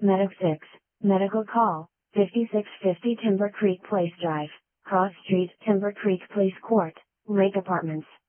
Medic 6, medical call, 5650 Timber Creek Place Drive, Cross Street, Timber Creek Police Court, Lake Apartments.